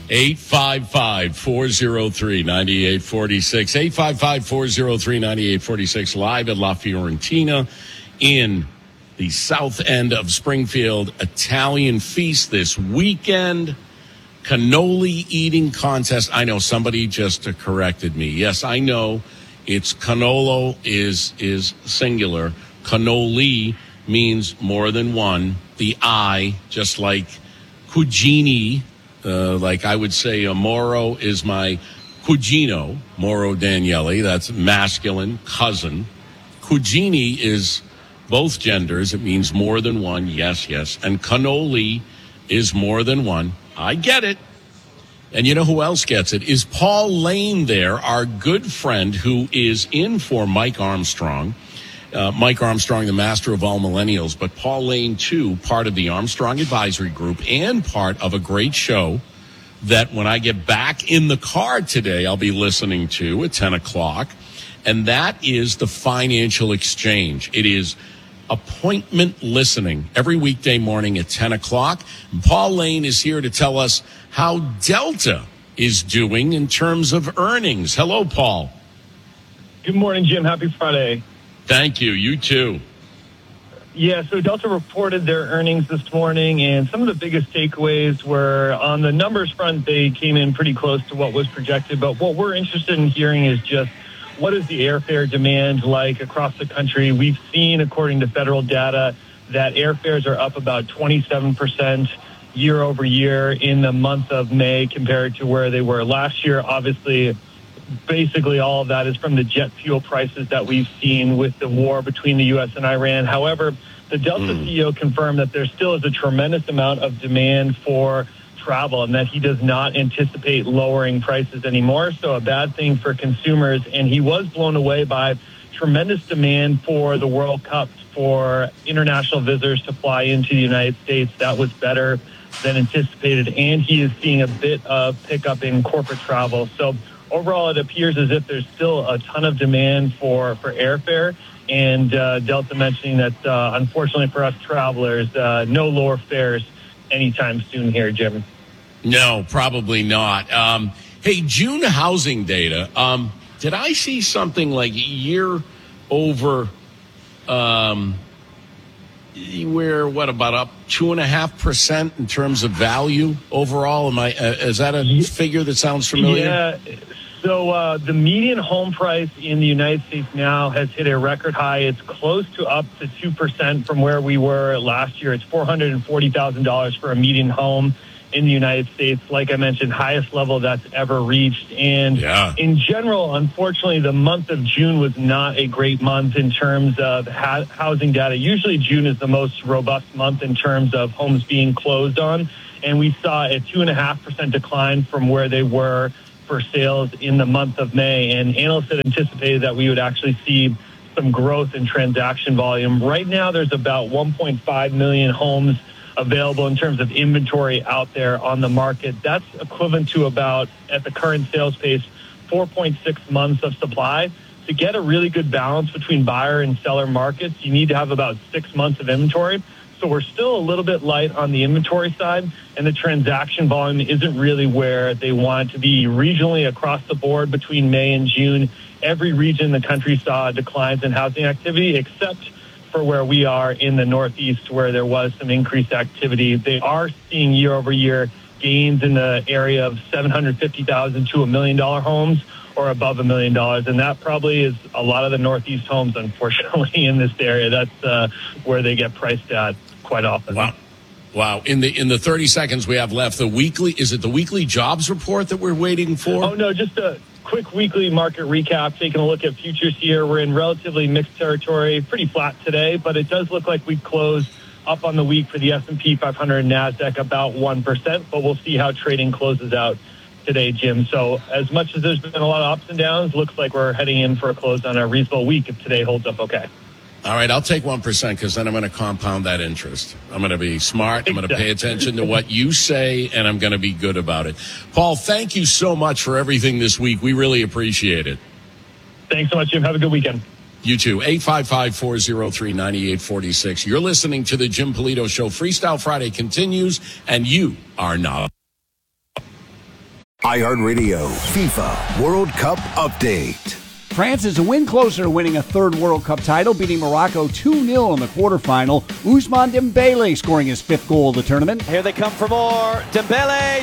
855-403-9846. 855-403-9846. Live at La Fiorentina in the south end of Springfield. Italian feast this weekend. Cannoli eating contest. I know somebody just corrected me. Yes, I know it's cannolo is singular. Cannoli means more than one. The I, just like cugini, like I would say Moro is my cugino, Moro Daniele. That's masculine, cousin. Cugini is both genders. It means more than one. Yes. And cannoli is more than one. I get it. And you know who else gets it? Is Paul Lane there, our good friend who is in for Mike Armstrong. Mike Armstrong, the master of all millennials, but Paul Lane, too, part of the Armstrong Advisory Group and part of a great show that when I get back in the car today, I'll be listening to at 10 o'clock. And that is the Financial Exchange. It is appointment listening every weekday morning at 10 o'clock. And Paul Lane is here to tell us how Delta is doing in terms of earnings. Hello, Paul. Good morning, Jim. Happy Friday. Thank you. You too. Yeah, so Delta reported their earnings this morning, and some of the biggest takeaways were on the numbers front, they came in pretty close to what was projected. But what we're interested in hearing is just what is the airfare demand like across the country? We've seen, according to federal data, that airfares are up about 27% year over year in the month of May compared to where they were last year. Obviously, basically all of that is from the jet fuel prices that we've seen with the war between the U.S. and Iran. However, the Delta CEO confirmed that there still is a tremendous amount of demand for travel and that he does not anticipate lowering prices anymore. So a bad thing for consumers. And he was blown away by tremendous demand for the World Cup for international visitors to fly into the United States. That was better than anticipated. And he is seeing a bit of pickup in corporate travel. So overall, it appears as if there's still a ton of demand for airfare. And Delta mentioning that, unfortunately for us travelers, no lower fares anytime soon here, Jim. No, probably not. Hey, June housing data. Did I see something like year over where about up 2.5% in terms of value overall? Is that a figure that sounds familiar? Yeah. So the median home price in the United States now has hit a record high. It's close to up to 2% from where we were last year. It's $440,000 for a median home in the United States. Like I mentioned, highest level that's ever reached. And in general, unfortunately, the month of June was not a great month in terms of housing data. Usually June is the most robust month in terms of homes being closed on. And we saw a 2.5% decline from where they were for sales in the month of May. And analysts had anticipated that we would actually see some growth in transaction volume. Right now, there's about 1.5 million homes available in terms of inventory out there on the market. That's equivalent to about, at the current sales pace, 4.6 months of supply. To get a really good balance between buyer and seller markets, you need to have about 6 months of inventory. So we're still a little bit light on the inventory side, and the transaction volume isn't really where they want it to be. Regionally, across the board between May and June, every region in the country saw declines in housing activity, except for where we are in the Northeast, where there was some increased activity. They are seeing year over year gains in the area of $750,000 to $1 million homes, or above $1 million. And that probably is a lot of the Northeast homes, unfortunately, in this area. That's where they get priced at quite often. Wow. In the 30 seconds we have left, is it the weekly jobs report that we're waiting for? Oh, no, just a quick weekly market recap, taking a look at futures here. We're in relatively mixed territory, pretty flat today, but it does look like we closed up on the week for the S&P 500 and NASDAQ about 1%, but we'll see how trading closes out today, Jim. So as much as there's been a lot of ups and downs, looks like we're heading in for a close on a reasonable week if today holds up okay. All right, I'll take 1% because then I'm going to compound that interest. I'm going to be smart. I'm going to pay attention to what you say, and I'm going to be good about it. Paul, thank you so much for everything this week. We really appreciate it. Thanks so much, Jim. Have a good weekend. You too. 855-403-9846. You're listening to the Jim Polito Show. Freestyle Friday continues, and you are not. iHeartRadio FIFA World Cup Update. France is a win closer to winning a third World Cup title, beating Morocco 2-0 in the quarterfinal. Ousmane Dembele scoring his fifth goal of the tournament. Here they come for more. Dembele!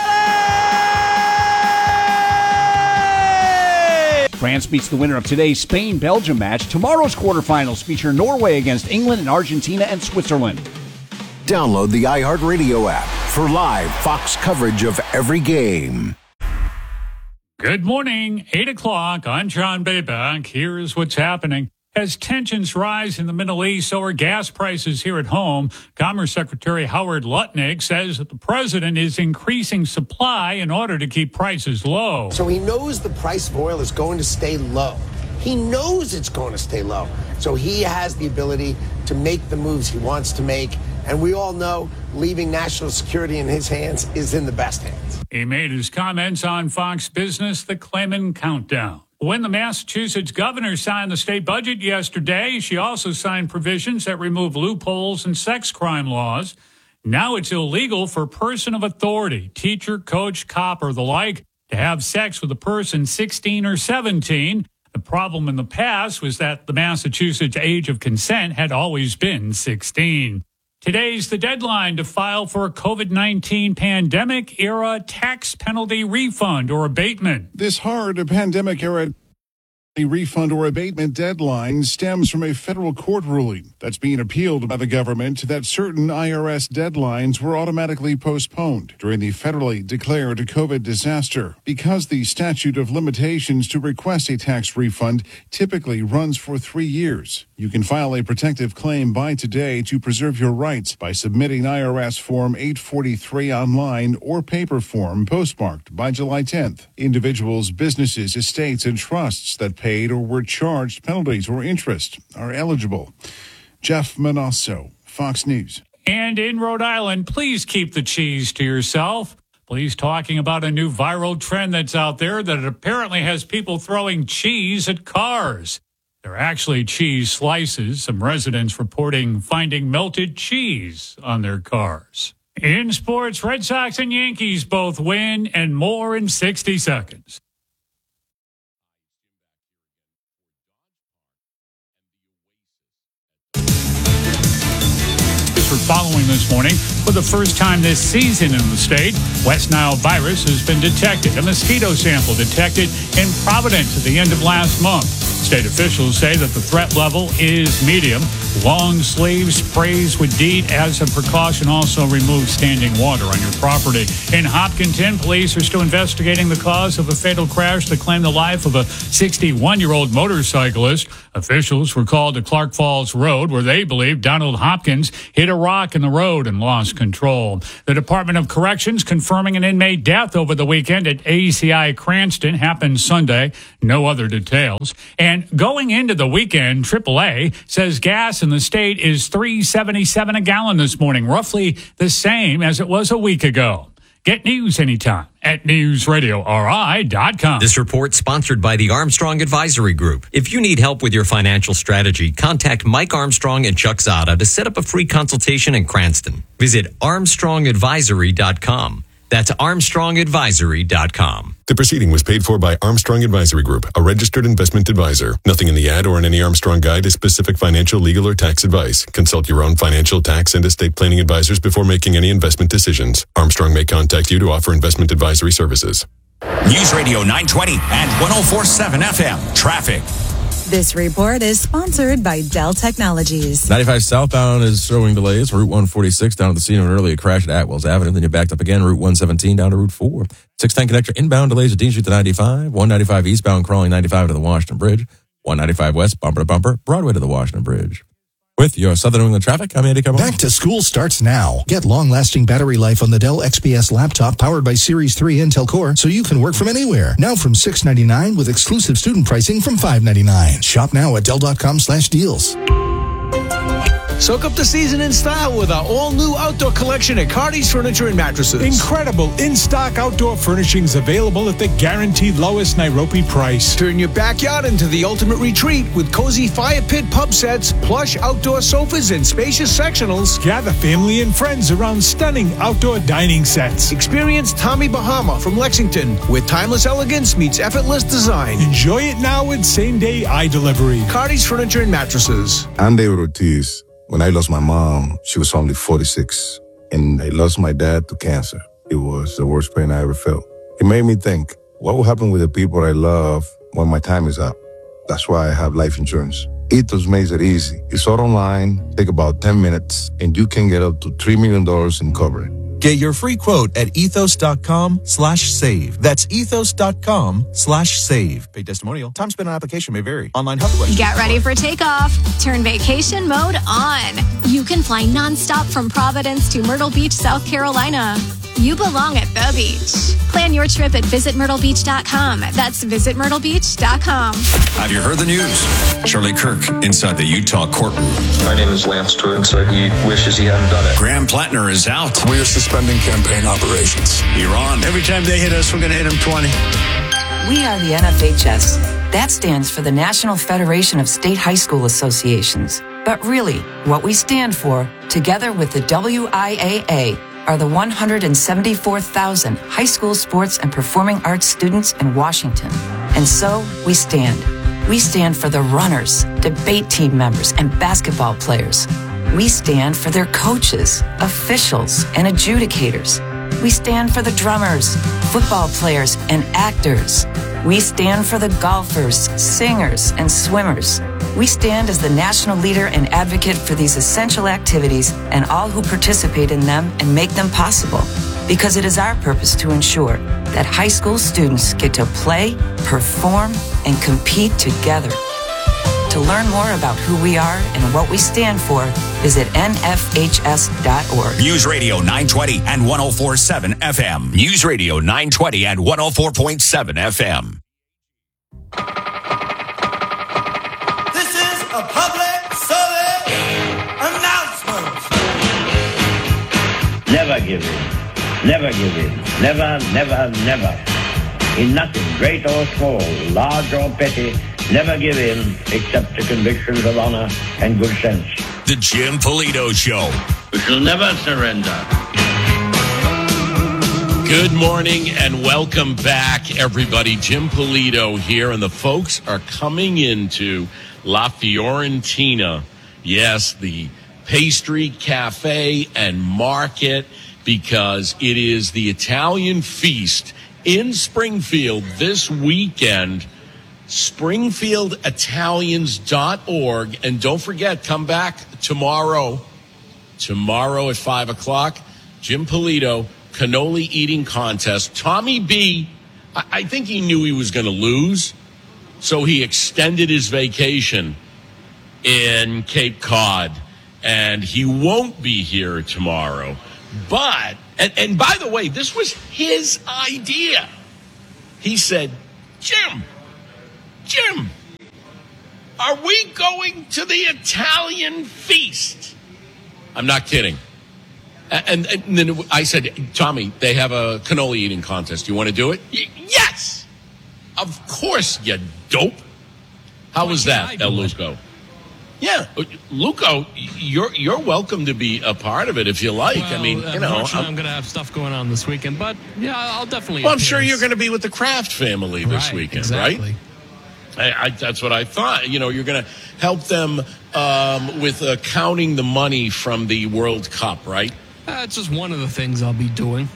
France meets the winner of today's Spain-Belgium match. Tomorrow's quarterfinals feature Norway against England and Argentina and Switzerland. Download the iHeartRadio app for live Fox coverage of every game. Good morning, 8 o'clock. I'm John Bayback. Here's what's happening. As tensions rise in the Middle East, so are gas prices here at home. Commerce Secretary Howard Lutnick says that the president is increasing supply in order to keep prices low. So he knows the price of oil is going to stay low. He knows it's going to stay low. So he has the ability to make the moves he wants to make. And we all know leaving national security in his hands is in the best hands. He made his comments on Fox Business, the Clayman Countdown. When the Massachusetts governor signed the state budget yesterday, she also signed provisions that remove loopholes in sex crime laws. Now it's illegal for a person of authority, teacher, coach, cop, or the like, to have sex with a person 16 or 17. The problem in the past was that the Massachusetts age of consent had always been 16. Today's the deadline to file for a COVID-19 pandemic-era tax penalty refund or abatement. This hard pandemic-era refund or abatement deadline stems from a federal court ruling that's being appealed by the government that certain IRS deadlines were automatically postponed during the federally declared COVID disaster. Because the statute of limitations to request a tax refund typically runs for 3 years, you can file a protective claim by today to preserve your rights by submitting IRS Form 843 online or paper form postmarked by July 10th. Individuals, businesses, estates, and trusts that paid or were charged penalties or interest are eligible. Jeff Manasso, Fox News. And in Rhode Island, please keep the cheese to yourself. Police talking about a new viral trend that's out there that apparently has people throwing cheese at cars. They're actually cheese slices. Some residents reporting finding melted cheese on their cars. In sports, Red Sox and Yankees both win and more in 60 seconds. For following this morning, for the first time this season in the state, West Nile virus has been detected. A mosquito sample detected in Providence at the end of last month. State officials say that the threat level is medium. Long sleeves, sprays with DEET as a precaution. Also remove standing water on your property. In Hopkinton, police are still investigating the cause of a fatal crash that claimed the life of a 61-year-old motorcyclist. Officials were called to Clark Falls Road, where they believe Donald Hopkins hit a rock in the road and lost control. The Department of Corrections confirming an inmate death over the weekend at ACI Cranston happened Sunday. No other details. And going into the weekend, AAA says gas in the state is $3.77 a gallon this morning, roughly the same as it was a week ago. Get news anytime at newsradiori.com. This report sponsored by the Armstrong Advisory Group. If you need help with your financial strategy, contact Mike Armstrong and Chuck Zada to set up a free consultation in Cranston. Visit armstrongadvisory.com. That's armstrongadvisory.com. The proceeding was paid for by Armstrong Advisory Group, a registered investment advisor. Nothing in the ad or in any Armstrong guide is specific financial, legal, or tax advice. Consult your own financial, tax, and estate planning advisors before making any investment decisions. Armstrong may contact you to offer investment advisory services. News Radio 920 and 104.7 FM. Traffic. This report is sponsored by Dell Technologies. 95 southbound is showing delays. Route 146 down to the scene of an earlier crash at Atwells Avenue. Then you're backed up again. Route 117 down to Route 4. 610 connector inbound delays at Dean Street to 95. 195 eastbound crawling 95 to the Washington Bridge. 195 west bumper to bumper Broadway to the Washington Bridge. With your Southern New England traffic, I'm Andy Carbone. Back to school starts now. Get long-lasting battery life on the Dell XPS laptop powered by Series 3 Intel Core so you can work from anywhere. Now from $699 with exclusive student pricing from $599. Shop now at Dell.com/deals. Soak up the season in style with our all-new outdoor collection at Cardi's Furniture and Mattresses. Incredible in-stock outdoor furnishings available at the guaranteed lowest Nairobi price. Turn your backyard into the ultimate retreat with cozy fire pit pub sets, plush outdoor sofas, and spacious sectionals. Gather family and friends around stunning outdoor dining sets. Experience Tommy Bahama from Lexington, where timeless elegance meets effortless design. Enjoy it now with same-day delivery. Cardi's Furniture and Mattresses. I'm David Ortiz. When I lost my mom, she was only 46, and I lost my dad to cancer. It was the worst pain I ever felt. It made me think, what will happen with the people I love when my time is up? That's why I have life insurance. Ethos makes it easy. It's all online, take about 10 minutes, and you can get up to $3 million in coverage. Get your free quote at ethos.com/save. That's ethos.com/save. Paid testimonial. Time spent on application may vary. Online health questions. Get ready for takeoff. Turn vacation mode on. You can fly nonstop from Providence to Myrtle Beach, South Carolina. You belong at the beach. Plan your trip at visitmyrtlebeach.com. That's visitmyrtlebeach.com. Have you heard the news? Charlie Kirk inside the Utah courtroom. My name is Lance Twiggs. He wishes he hadn't done it. Graham Plattner is out. We are suspending campaign operations. Iran. Every time they hit us, we're going to hit them 20. We are the NFHS. That stands for the National Federation of State High School Associations. But really, what we stand for, together with the WIAA, are the 174,000 high school sports and performing arts students in Washington. And so, we stand. We stand for the runners, debate team members, and basketball players. We stand for their coaches, officials, and adjudicators. We stand for the drummers, football players, and actors. We stand for the golfers, singers, and swimmers. We stand as the national leader and advocate for these essential activities and all who participate in them and make them possible. Because it is our purpose to ensure that high school students get to play, perform, and compete together. To learn more about who we are and what we stand for, visit nfhs.org. News Radio 920 and 104.7 FM. News Radio 920 and 104.7 FM. This is a public service announcement. Never give in. Never give in. Never, never, never. In nothing, great or small, large or petty, never give in except to convictions of honor and good sense. The Jim Polito Show. We shall never surrender. Good morning and welcome back, everybody. Jim Polito here, and the folks are coming into La Fiorentina. Yes, the pastry cafe and market, because it is the Italian feast in Springfield this weekend. SpringfieldItalians.org. And don't forget, come back tomorrow. Tomorrow at 5 o'clock, Jim Polito, cannoli eating contest. Tommy B, I think he knew he was going to lose, so he extended his vacation in Cape Cod, and he won't be here tomorrow. But, and by the way, this was his idea. He said, Jim, are we going to the Italian feast? I'm not kidding. And then I said, Tommy, they have a cannoli eating contest. You want to do it? Yes! Of course, you dope. How was that, El Luco? Yeah, Luco, you're welcome to be a part of it if you like. Well, I mean, you know, I'm going to have stuff going on this weekend, but yeah, I'll definitely. Well, I'm sure you're going to be with the Kraft family this weekend, exactly. right? That's what I thought. You know, you're going to help them with counting the money from the World Cup, right? It's just one of the things I'll be doing.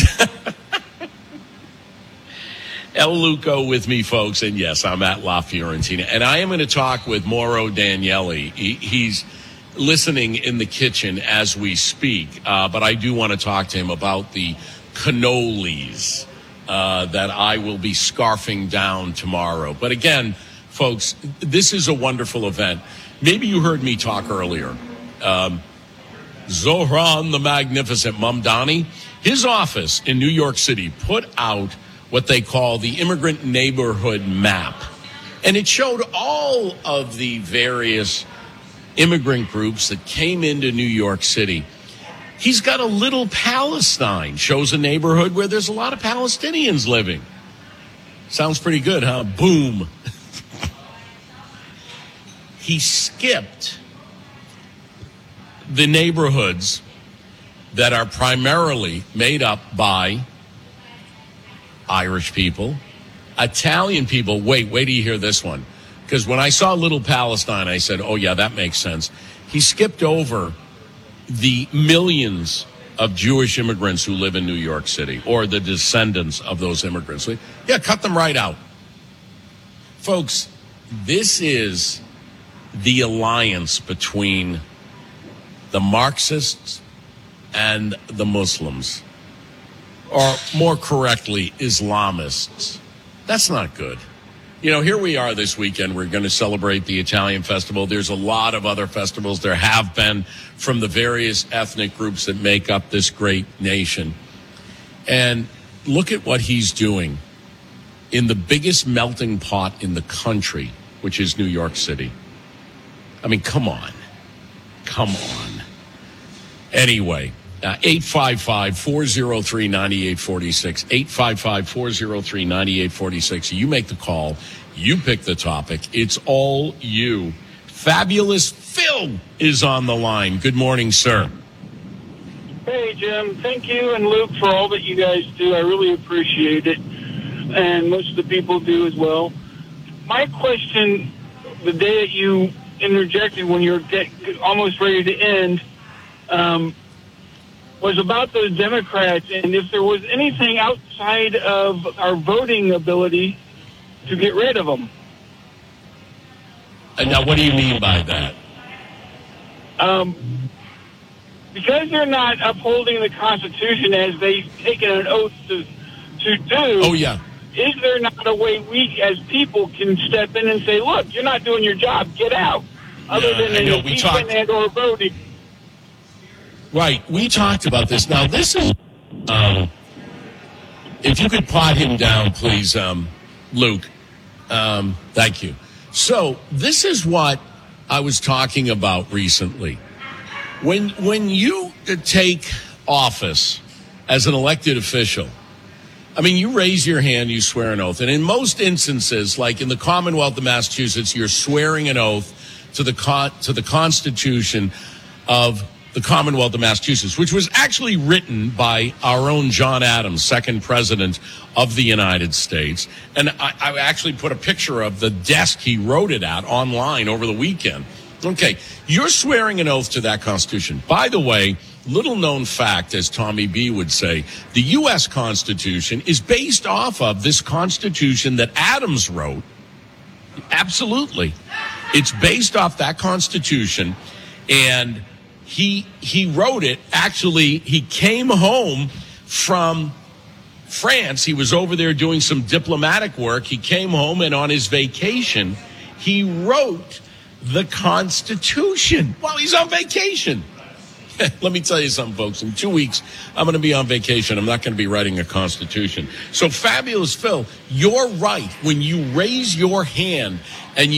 El Luco with me, folks, and yes, I'm at La Fiorentina, and I am going to talk with Mauro Danielli. He's listening in the kitchen as we speak, but I do want to talk to him about the cannolis that I will be scarfing down tomorrow. But again, folks, this is a wonderful event. Maybe you heard me talk earlier. Zohran the Magnificent Mamdani, his office in New York City put out what they call the Immigrant Neighborhood Map. And it showed all of the various immigrant groups that came into New York City. He's got a Little Palestine, shows a neighborhood where there's a lot of Palestinians living. Sounds pretty good, huh? Boom. He skipped the neighborhoods that are primarily made up by Irish people, Italian people. Wait till you hear this one. Because when I saw Little Palestine, I said, oh, yeah, that makes sense. He skipped over the millions of Jewish immigrants who live in New York City, or the descendants of those immigrants. Yeah, cut them right out. Folks, this is the alliance between the Marxists and the Muslims, or more correctly, Islamists. That's not good. You know, here we are this weekend. We're going to celebrate the Italian festival. There's a lot of other festivals. There have been from the various ethnic groups that make up this great nation. And look at what he's doing in the biggest melting pot in the country, which is New York City. I mean, come on. Come on. Anyway, 855-403-9846. 855-403-9846. You make the call. You pick the topic. It's all you. Fabulous Phil is on the line. Good morning, sir. Hey, Jim. Thank you and Luke for all that you guys do. I really appreciate it. And most of the people do as well. My question, the day that you interjected when you were almost ready to end, was about the Democrats and if there was anything outside of our voting ability to get rid of them. And now, what do you mean by that? Because they're not upholding the Constitution as they've taken an oath to do. Oh, yeah. Is there not a way we as people can step in and say, look, you're not doing your job, get out, other than an impeachment and or voting? Right. We talked about this. Now, this is, if you could pot him down, please, Luke. Thank you. So this is what I was talking about recently. When you take office as an elected official, I mean, you raise your hand, you swear an oath. And in most instances, like in the Commonwealth of Massachusetts, you're swearing an oath to the Constitution of the Commonwealth of Massachusetts, which was actually written by our own John Adams, second president of the United States. And I actually put a picture of the desk he wrote it at online over the weekend. Okay, you're swearing an oath to that Constitution. By the way, little known fact, as Tommy B would say, the U.S. Constitution is based off of this Constitution that Adams wrote. Absolutely. It's based off that Constitution, and he wrote it. Actually, he came home from France. He was over there doing some diplomatic work. He came home, and on his vacation, he wrote the Constitution while he's on vacation. Let me tell you something, folks. In 2 weeks, I'm going to be on vacation. I'm not going to be writing a Constitution. So, Fabulous Phil, you're right. When you raise your hand and